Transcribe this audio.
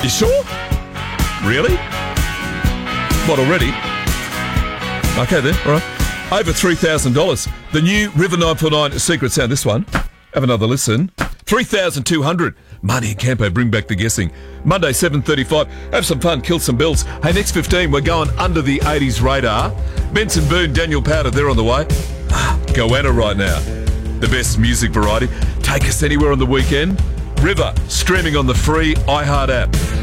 You sure? Really? What, already? Okay then, all right. Over $3,000. The new River 949 Secret Sound. This one. Have another listen. 3,200. Marty and Campo bring back the guessing. Monday, 7:35. Have some fun, kill some bills. Hey, next 15, we're going under the 80s radar. Benson Boone, Daniel Powder, they're on the way. Goanna right now. The best music variety. Take us anywhere on the weekend. River, streaming on the free iHeart app.